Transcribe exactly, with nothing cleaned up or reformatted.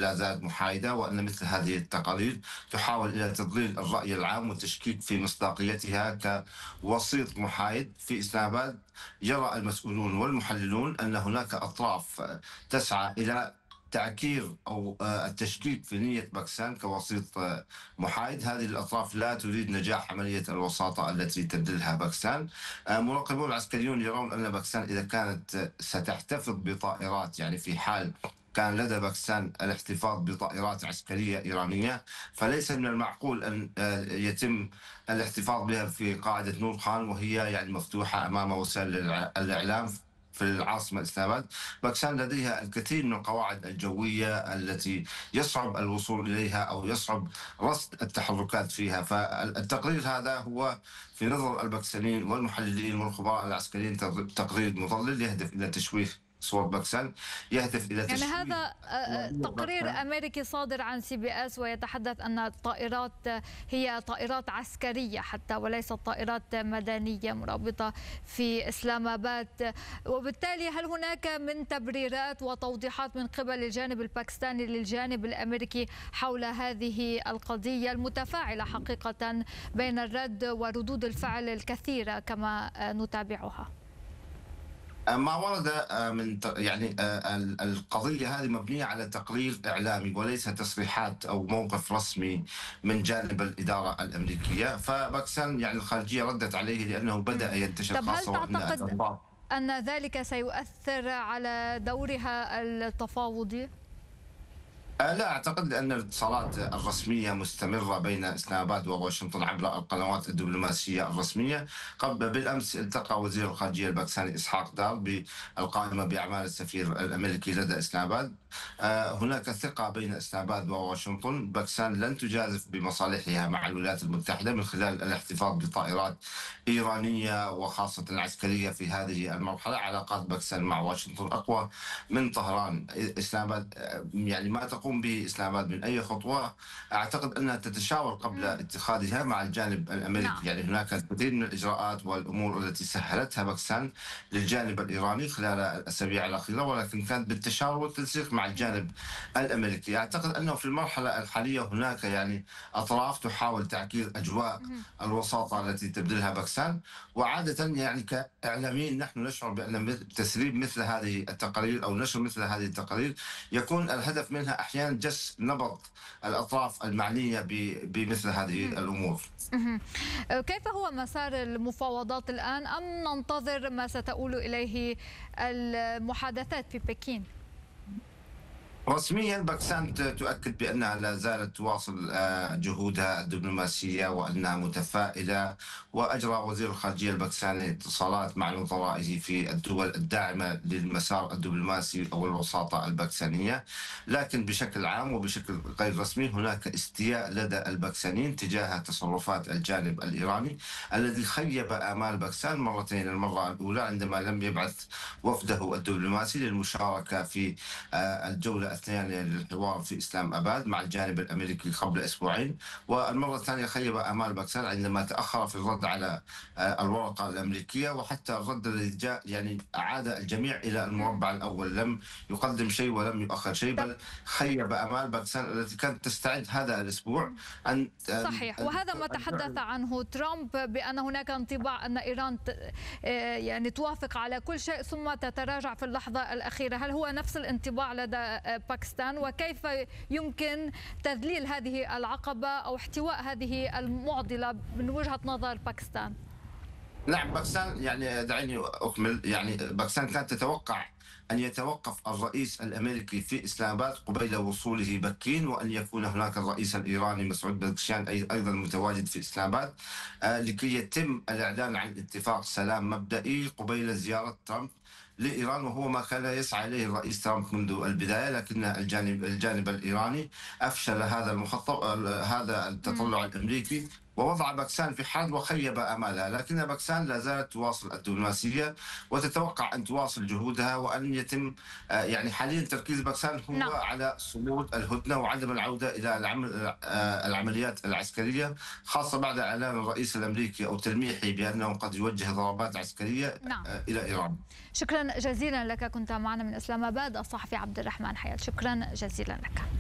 لا زالت محايدة، وأن مثل هذه التقارير تحاول إلى تضليل الرأي العام والتشكيك في مصداقيتها كوسيط محايد. في إسلام آباد يرى المسؤولون والمحللون أن هناك أطراف تسعى إلى تعكير أو آه، التشكيك في نية باكستان كوسيط آه، محايد. هذه الأطراف لا تريد نجاح عملية الوساطة التي تبذلها باكستان. آه، مراقبون العسكريون يرون أن باكستان إذا كانت آه، ستحتفظ بطائرات، يعني في حال كان لدى باكستان الاحتفاظ بطائرات عسكرية إيرانية، فليس من المعقول أن آه، يتم الاحتفاظ بها في قاعدة نور خان وهي يعني مفتوحة أمام وسائل الإعلام الإعلام في العاصمة إسلام آباد. باكستان لديها الكثير من القواعد الجوية التي يصعب الوصول إليها أو يصعب رصد التحركات فيها. فالتقرير هذا هو في نظر الباكستانيين والمحللين والخبراء العسكريين تقرير مضلل يهدف إلى تشويه صور باكستان، يهدف إلى يعني تشويه هذا آه، تقرير باكستان. أمريكي صادر عن سي بي اس ويتحدث أن الطائرات هي طائرات عسكرية حتى وليست طائرات مدنية مرابطة في إسلام آباد. وبالتالي هل هناك من تبريرات وتوضيحات من قبل الجانب الباكستاني للجانب الأمريكي حول هذه القضية المتفاعلة حقيقة بين الرد وردود الفعل الكثيرة كما نتابعها؟ ما ورد آه، من ت- يعني آه، ال- القضية هذه مبنية على تقرير إعلامي وليس تصريحات أو موقف رسمي من جانب الإدارة الأمريكية. فباكستان يعني الخارجية ردت عليه لأنه بدأ ينتشر، طب هل خاصة وأن تعتقد الأخبار. أن ذلك سيؤثر على دورها التفاوضي؟ آه، لا أعتقد، لأن الاتصالات الرسمية مستمرة بين إسلام آباد وواشنطن عبر القنوات الدبلوماسية الرسمية. قبل بالأمس التقى وزير الخارجية الباكستاني إسحاق دار بالقائمة بأعمال السفير الأمريكي لدى إسلام آباد. آه، هناك ثقة بين إسلام آباد وواشنطن. باكستان لن تجازف بمصالحها مع الولايات المتحدة من خلال الاحتفاظ بطائرات إيرانية وخاصة عسكرية في هذه المرحلة. علاقات باكستان مع واشنطن أقوى من طهران. إسلام آباد آه، يعني ما تقوم به إسلام آباد من أي خطوة أعتقد أنها تتشاور قبل مم. اتخاذها مع الجانب الأمريكي. نعم. يعني هناك الكثير من الإجراءات والأمور التي سهلتها باكستان للجانب الإيراني خلال الأسابيع الأخيرة، ولكن كانت بالتشاور والتنسيق مع الجانب الأمريكي. أعتقد أنه في المرحلة الحالية هناك يعني أطراف تحاول تعكير أجواء مم. الوساطة التي تبذلها باكستان. وعادة يعني كإعلاميين نحن نشعر بأن مثل- تسريب مثل هذه التقارير أو نشر مثل هذه التقارير يكون الهدف منها أحيانا جس نبض الأطراف المعنية ب- بمثل هذه مم. الأمور. مهم. كيف هو مسار المفاوضات الآن أم ننتظر ما ستؤول إليه المحادثات في بكين؟ رسميا باكستان ت- تؤكد بأنها لا زالت تواصل آه، جهودها الدبلوماسية وأنها متفائلة. وأجرى وزير الخارجية الباكستاني اتصالات مع نظرائه في الدول الداعمة للمسار الدبلوماسي أو الوساطة الباكستانية. لكن بشكل عام وبشكل غير رسمي هناك استياء لدى الباكستانيين تجاه تصرفات الجانب الإيراني الذي خيب آمال باكستان مرتين. المرة الأولى عندما لم يبعث وفده الدبلوماسي للمشاركة في آه، الجولة الثانية للحوار في إسلام آباد مع الجانب الأمريكي قبل أسبوعين. والمرة الثانية خيب آمال باكستان عندما تأخر في الرد على آه، الورقة الأمريكية، وحتى الرد الذي جاء يعني أعاد الجميع إلى المربع الأول، لم يقدم شيء ولم يؤخر شيء، طب بل خيب آمال باكستان التي كانت تستعد هذا الأسبوع أن أن صحيح، أن وهذا ما تحدث عنه ترامب بأن هناك انطباع أن إيران ت- آه، يعني توافق على كل شيء ثم تتراجع في اللحظة الأخيرة. هل هو نفس الانطباع لدى آه، باكستان؟ وكيف يمكن تذليل هذه العقبة أو احتواء هذه المعضلة من وجهة نظر باكستان؟ نعم، باكستان يعني دعيني أكمل. يعني باكستان كانت تتوقع أن يتوقف الرئيس الأمريكي في إسلام آباد قبيل وصوله بكين، وأن يكون هناك الرئيس الإيراني مسعود بزكشيان أي- أيضا متواجد في إسلام آباد آه، لكي يتم الإعلان عن اتفاق سلام مبدئي قبيل زيارة ترامب لإيران، وهو ما كان يسعى إليه الرئيس ترامب منذ البداية. لكن الجانب الجانب الإيراني أفشل هذا المخطط، هذا مم. التطلع الأمريكي، ووضع باكستان في حال وخيب آمالها. لكن باكستان لا زالت تواصل الدبلوماسية وتتوقع أن تواصل جهودها وأن يتم آه، يعني حاليا تركيز باكستان هو نعم. على صمود الهدنة وعدم العودة إلى العمل آه، العمليات العسكرية، خاصة بعد إعلان الرئيس الأمريكي أو تلميحه بأنه قد يوجه ضربات عسكرية نعم. آه، إلى إيران. شكرا جزيلا لك، كنت معنا من إسلام آباد الصحفي عبد الرحمن حيات. شكرا جزيلا لك.